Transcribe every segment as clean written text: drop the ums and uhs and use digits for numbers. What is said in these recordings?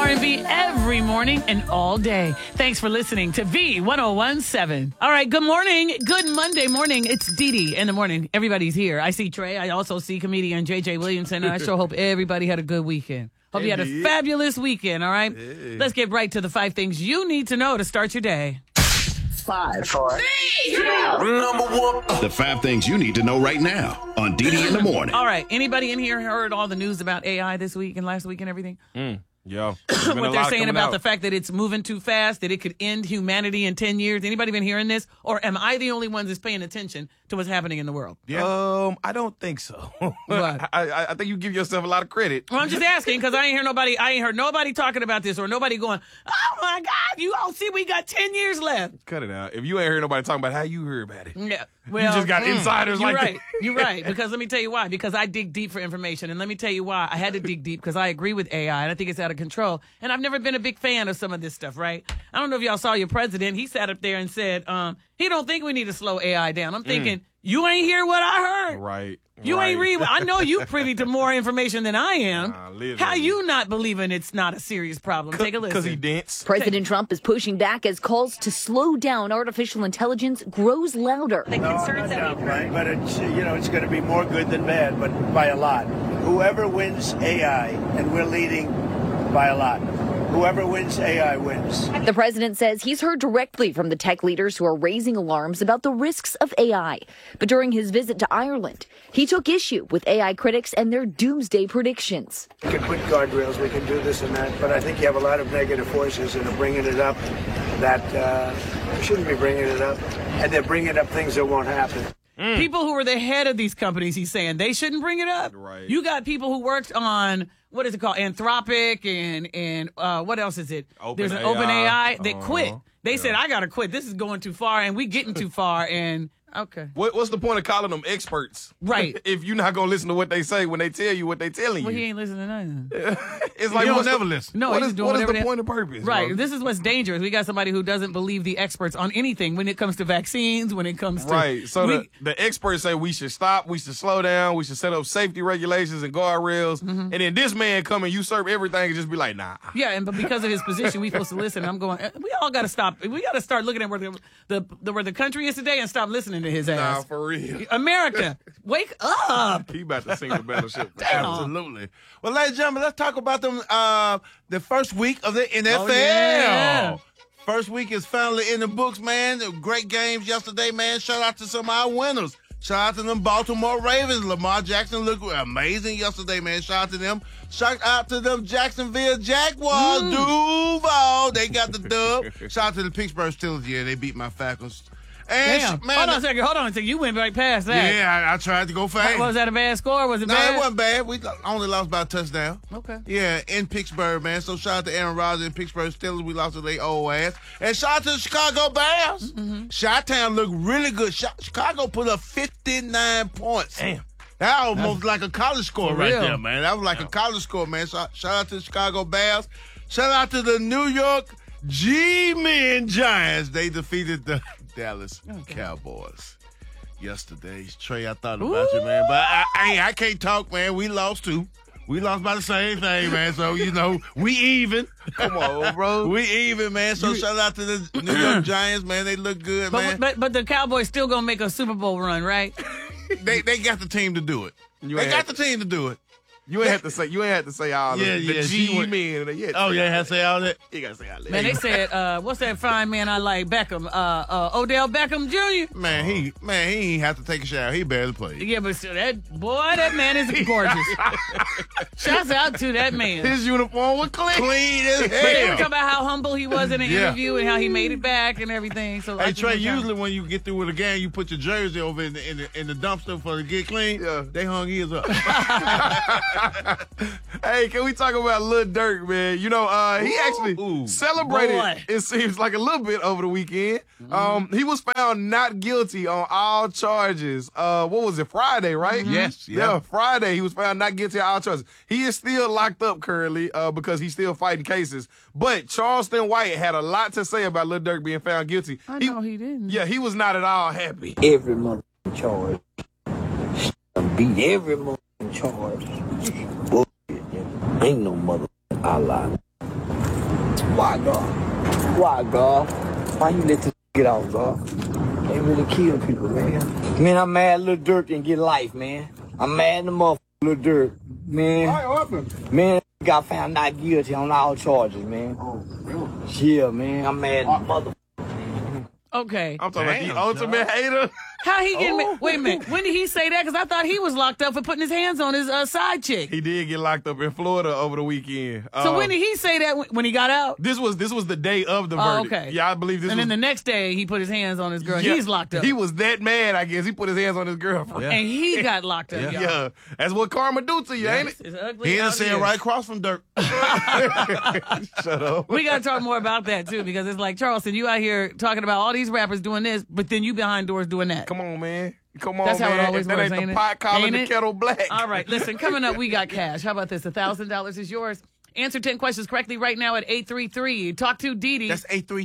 R&B every morning and all day. Thanks for listening to V1017. All right, good morning. Good Monday morning. It's Dee Dee in the morning. Everybody's here. I see Trey. I also see comedian JJ Williamson. And I sure hope everybody had a good weekend. Hope you had a fabulous weekend, all right? Hey. Let's get right to the 5 things you need to know to start your day. 5, 4, 3, 2, number 1. The 5 things you need to know right now on Dee Dee in the morning. All right. Anybody in here heard all the news about AI this week and last week and everything? Yeah. What they're saying about the fact that it's moving too fast, that it could end humanity in 10 years. Anybody been hearing this? Or am I the only one that's paying attention to what's happening in the world? Yeah. I don't think so. I think you give yourself a lot of credit. Well, I'm just asking because I ain't heard nobody talking about this or nobody going, oh my God, you all see we got 10 years left. Cut it out. If you ain't heard nobody talking about how you heard about it. Yeah. Well, you just got insiders you're like right. that. You're right. Because let me tell you why. Because I dig deep for information. And let me tell you why. I had to dig deep because I agree with AI and I think it's out of control. And I've never been a big fan of some of this stuff, right? I don't know if y'all saw your president. He sat up there and said, he don't think we need to slow AI down. I'm thinking, you ain't hear what I heard. Right. You ain't read. I know you privy to more information than I am. How you not believing it's not a serious problem? Take a listen. Because he dense. President Trump is pushing back as calls to slow down artificial intelligence grows louder. The concerns right, but it's going to be more good than bad, but by a lot. Whoever wins AI, and we're leading by a lot. Whoever wins AI wins. The president says he's heard directly from the tech leaders who are raising alarms about the risks of AI. But during his visit to Ireland, he took issue with AI critics and their doomsday predictions. We can put guardrails, we can do this and that, but I think you have a lot of negative forces that are bringing it up that shouldn't be bringing it up, and they're bringing up things that won't happen. People who are the head of these companies, he's saying, they shouldn't bring it up. Right. You got people who worked on, what is it called, Anthropic and what else is it? There's an OpenAI that quit. They said, I got to quit. This is going too far, and we getting too far, and... Okay. What's the point of calling them experts? Right. If you're not going to listen to what they say when they tell you what they telling you. Well, he ain't listening to nothing. It's like, you don't never listen. No, what he's is doing the point of purpose? Right. Bro? This is what's dangerous. We got somebody who doesn't believe the experts on anything when it comes to vaccines, when it comes to... Right. So the experts say we should stop, we should slow down, we should set up safety regulations and guardrails. And then this man come and usurp everything and just be like, nah. Yeah, but because of his position, we supposed to listen. I'm going, we all got to stop. We got to start looking at where the country is today and stop listening to his ass. Nah, for real. America, wake up. He about to sing the battleship. Absolutely. Well, ladies and gentlemen, let's talk about them. The first week of the NFL. Oh, yeah. First week is finally in the books, man. Great games yesterday, man. Shout out to some of our winners. Shout out to them Baltimore Ravens. Lamar Jackson looked amazing yesterday, man. Shout out to them. Shout out to them Jacksonville Jaguars. Duval, they got the dub. Shout out to the Pittsburgh Steelers. Yeah, they beat my Falcons. And Damn. man, Hold on a second. You went right past that. Yeah, I tried to go fast. Was that a bad score? Was it bad? No, it wasn't bad. We only lost by a touchdown. Okay. Yeah, in Pittsburgh, man. So shout out to Aaron Rodgers and Pittsburgh Steelers. We lost to their old ass. And shout out to the Chicago Bears. Chi-Town looked really good. Chicago put up 59 points. Damn. That almost like a college score right real. there, man. That was like a college score, man. Shout out to the Chicago Bears. Shout out to the New York G-Men Giants. They defeated the Dallas Cowboys yesterday. Trey, I thought about you, man. But I can't talk, man. We lost too. We lost by the same thing, man. So, we even. Come on, bro. We even, man. So shout out to the New York Giants, man. They look good, man. But the Cowboys still going to make a Super Bowl run, right? They got the team to do it. They got the team to do it. You ain't have to say all the G-men. Oh, yeah, have to say all that? You got to say all that. Man, they said, what's that fine man I like, Beckham? Odell Beckham Jr.? Man, he ain't have to take a shower. He barely played. Yeah, but still, that man is gorgeous. Shouts out to that man. His uniform was clean. Clean as hell. But they were talking about how humble he was in the interview and how he made it back and everything. So hey, Trey, usually when you get through with a game, you put your jersey over in the dumpster for to get clean. Yeah. They hung his up. Hey, can we talk about Lil Durk, man? He actually celebrated, it seems like, a little bit over the weekend. He was found not guilty on all charges. What was it, Friday, right? Yes. Yeah, Friday he was found not guilty on all charges. He is still locked up currently because he's still fighting cases. But Charleston White had a lot to say about Lil Durk being found guilty. I know he didn't. Yeah, he was not at all happy. Every mother charge. Beat every mother charge. Bullshit. Ain't no mother Allah. Why, God? Why, God? Why you let this get out, God? They really kill people, man. Man, I'm mad Lil Durk didn't get life, man. I'm mad the motherfucker Lil Durk, man. Man, got found not guilty on all charges, man. Oh, really? Yeah, man. I'm mad the motherfucker. Okay. I'm talking about the ultimate hater. How he get? Wait a minute. When did he say that? Because I thought he was locked up for putting his hands on his side chick. He did get locked up in Florida over the weekend. So when did he say that? When he got out? This was the day of the verdict. Okay. Yeah, I believe this. And was, then the next day he put his hands on his girl. Yeah, He's locked up. He was that mad. I guess he put his hands on his girlfriend. And he got locked up. Yeah. Y'all. That's what karma do to you, ain't it? It's ugly. He didn't out say here. it right across from Dirk. Shut up. We got to talk more about that too, because it's like, Charleston, you out here talking about all these rappers doing this, but then you behind doors doing that. Come on, man. Come on, That's how man. it always that works, ain't ain't the it? pot calling Ain't the it? kettle black. All right, listen, coming up, we got cash. How about this? $1,000 is yours. Answer 10 questions correctly right now at 833. Talk to Dee Dee. That's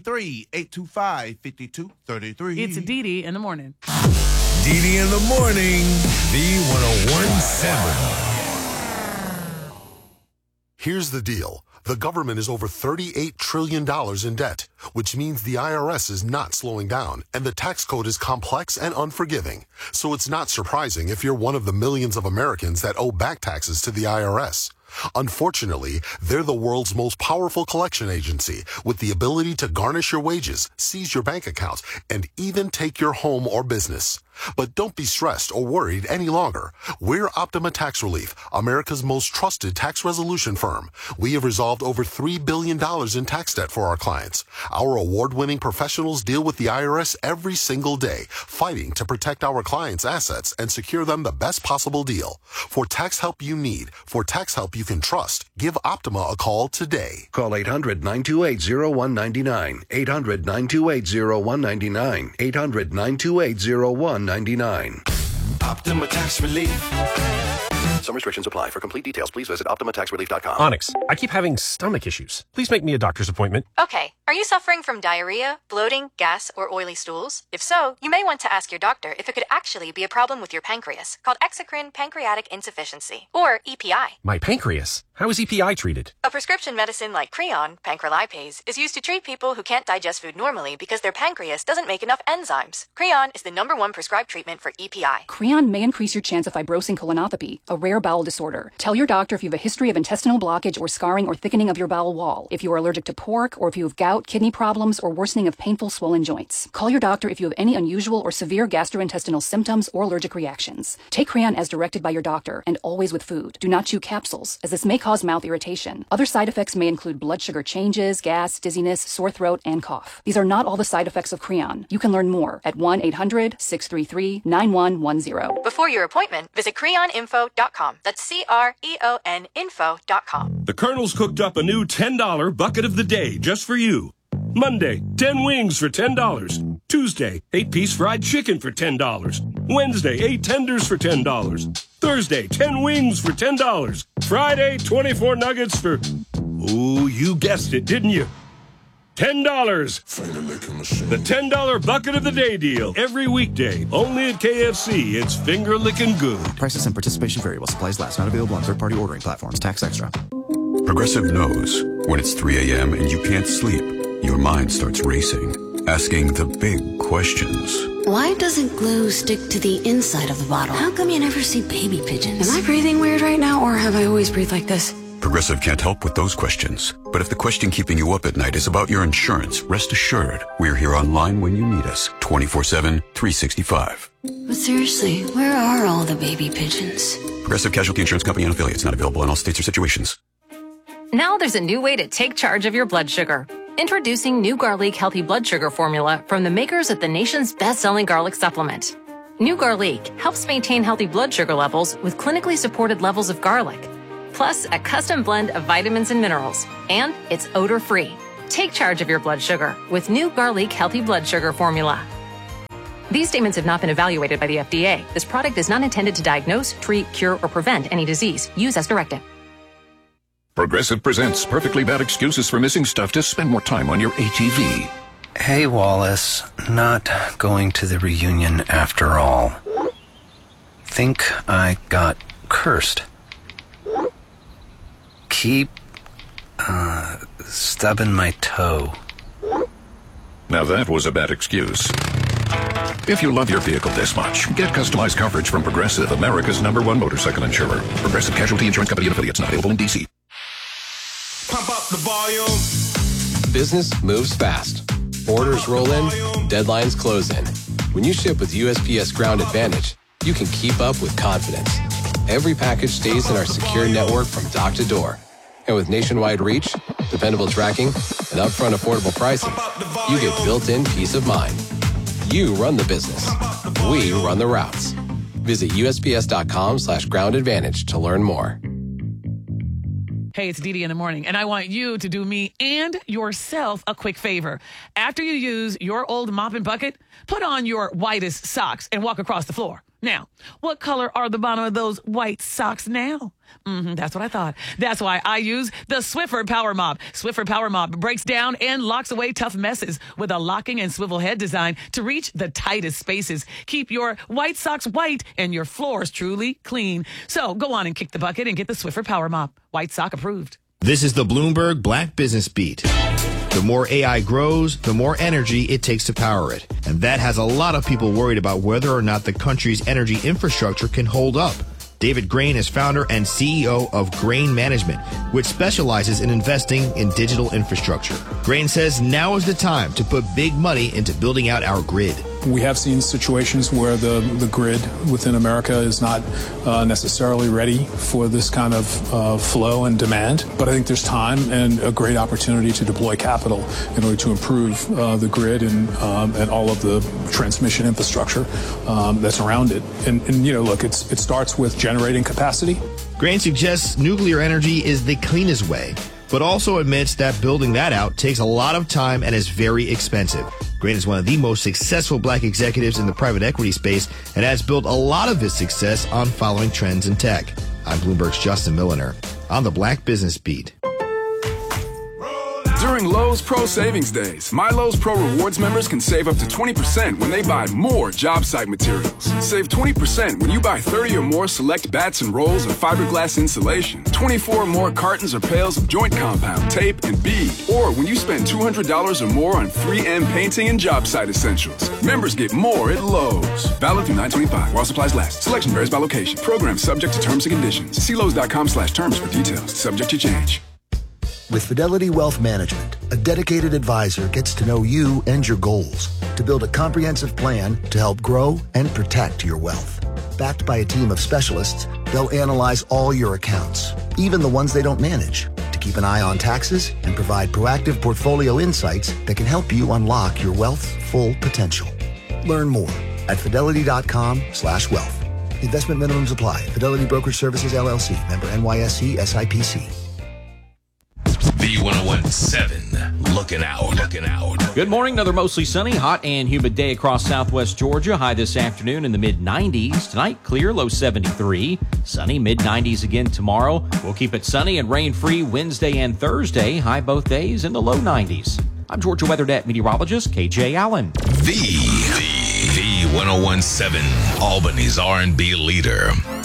833-825-5233. It's Dee Dee in the morning. Dee Dee in the morning, V1017. Here's the deal. The government is over $38 trillion in debt, which means the IRS is not slowing down, and the tax code is complex and unforgiving. So it's not surprising if you're one of the millions of Americans that owe back taxes to the IRS. Unfortunately, they're the world's most powerful collection agency with the ability to garnish your wages, seize your bank accounts, and even take your home or business. But don't be stressed or worried any longer. We're Optima Tax Relief, America's most trusted tax resolution firm. We have resolved over $3 billion in tax debt for our clients. Our award-winning professionals deal with the IRS every single day, fighting to protect our clients' assets and secure them the best possible deal. For tax help you need, for tax help you can trust, give Optima a call today. Call 800-928-0199. 800-928-0199. 800-928-0199. Optima Tax Relief. Some restrictions apply. For complete details, please visit OptimaTaxRelief.com. Onyx, I keep having stomach issues. Please make me a doctor's appointment. Okay. Are you suffering from diarrhea, bloating, gas, or oily stools? If so, you may want to ask your doctor if it could actually be a problem with your pancreas, called exocrine pancreatic insufficiency, or EPI. My pancreas? How is EPI treated? A prescription medicine like Creon, pancrelipase, is used to treat people who can't digest food normally because their pancreas doesn't make enough enzymes. Creon is the #1 prescribed treatment for EPI. Creon may increase your chance of fibrosing colonopathy, a rare bowel disorder. Tell your doctor if you have a history of intestinal blockage or scarring or thickening of your bowel wall, if you are allergic to pork, or if you have gout, kidney problems, or worsening of painful swollen joints. Call your doctor if you have any unusual or severe gastrointestinal symptoms or allergic reactions. Take Creon as directed by your doctor, and always with food. Do not chew capsules, as this may cause mouth irritation. Other side effects may include blood sugar changes, gas, dizziness, sore throat, and cough. These are not all the side effects of Creon. You can learn more at 1-800-633-9110. Before your appointment, visit creoninfo.com. That's CREON info.com. The Colonel's cooked up a new $10 bucket of the day just for you. Monday, 10 wings for $10. Tuesday, 8-piece fried chicken for $10. Wednesday, 8 tenders for $10. Thursday, 10 wings for $10. Friday, 24 nuggets for... Ooh, you guessed it, didn't you? $10. The $10 bucket of the day deal. Every weekday. Only at KFC. It's finger licking good. Prices and participation vary while supplies last. Not available on third-party ordering platforms. Tax extra. Progressive knows when it's 3 a.m. and you can't sleep, your mind starts racing, asking the big questions. Why doesn't glue stick to the inside of the bottle? How come you never see baby pigeons? Am I breathing weird right now, or have I always breathed like this? Progressive can't help with those questions. But if the question keeping you up at night is about your insurance, rest assured, we're here online when you need us, 24/7, 365. But seriously, where are all the baby pigeons? Progressive Casualty Insurance Company and affiliates, not available in all states or situations. Now there's a new way to take charge of your blood sugar. Introducing New Garlic Healthy Blood Sugar Formula from the makers of the nation's best-selling garlic supplement. New Garlic helps maintain healthy blood sugar levels with clinically supported levels of garlic, plus a custom blend of vitamins and minerals, and it's odor-free. Take charge of your blood sugar with New Garlic Healthy Blood Sugar Formula. These statements have not been evaluated by the FDA. This product is not intended to diagnose, treat, cure, or prevent any disease. Use as directed. Progressive presents perfectly bad excuses for missing stuff to spend more time on your ATV. Hey, Wallace. Not going to the reunion after all. Think I got cursed. Keep Stubbing my toe. Now that was a bad excuse. If you love your vehicle this much, get customized coverage from Progressive, America's #1 motorcycle insurer. Progressive Casualty Insurance Company and affiliates, not available in D.C. Pump up the volume. Business moves fast. Orders roll in, deadlines close in. When you ship with USPS Ground Advantage, you can keep up with confidence. Every package stays in our secure network from dock to door. And with nationwide reach, dependable tracking, and upfront affordable pricing, you get built-in peace of mind. You run the business. We run the routes. Visit USPS.com/Ground Advantage to learn more. Hey, it's Dee Dee in the morning, and I want you to do me and yourself a quick favor. After you use your old mop and bucket, put on your whitest socks and walk across the floor. Now, what color are the bottom of those white socks now? That's what I thought. That's why I use the Swiffer Power Mop. Swiffer Power Mop breaks down and locks away tough messes with a locking and swivel head design to reach the tightest spaces. Keep your white socks white and your floors truly clean. So go on and kick the bucket and get the Swiffer Power Mop. White sock approved. This is the Bloomberg Black Business Beat. The more AI grows, the more energy it takes to power it. And that has a lot of people worried about whether or not the country's energy infrastructure can hold up. David Grain is founder and CEO of Grain Management, which specializes in investing in digital infrastructure. Grain says now is the time to put big money into building out our grid. We have seen situations where the grid within America is not necessarily ready for this kind of flow and demand. But I think there's time and a great opportunity to deploy capital in order to improve the grid and all of the transmission infrastructure that's around it. And you know, look, it starts with generating capacity. Grain suggests nuclear energy is the cleanest way, but also admits that building that out takes a lot of time and is very expensive. Grain is one of the most successful black executives in the private equity space and has built a lot of his success on following trends in tech. I'm Bloomberg's Justin Milliner on the Black Business Beat. During Lowe's Pro Savings Days, My Lowe's Pro Rewards members can save up to 20% when they buy more job site materials. Save 20% when you buy 30 or more select bats and rolls of fiberglass insulation, 24 or more cartons or pails of joint compound, tape, and bead, or when you spend $200 or more on 3M painting and job site essentials. Members get more at Lowe's. Valid through 9/25 while supplies last. Selection varies by location. Program subject to terms and conditions. See Lowe's.com/terms for details. Subject to change. With Fidelity Wealth Management, a dedicated advisor gets to know you and your goals to build a comprehensive plan to help grow and protect your wealth. Backed by a team of specialists, they'll analyze all your accounts, even the ones they don't manage, to keep an eye on taxes and provide proactive portfolio insights that can help you unlock your wealth's full potential. Learn more at fidelity.com/wealth. Investment minimums apply. Fidelity Brokerage Services, LLC. Member NYSE SIPC. V1017, looking out. Good morning. Another mostly sunny, hot and humid day across southwest Georgia. High this afternoon in the mid-90s. Tonight, clear, low 73. Sunny, mid-90s again tomorrow. We'll keep it sunny and rain-free Wednesday and Thursday. High both days in the low 90s. I'm Georgia WeatherNet meteorologist KJ Allen. V1017, Albany's R&B leader.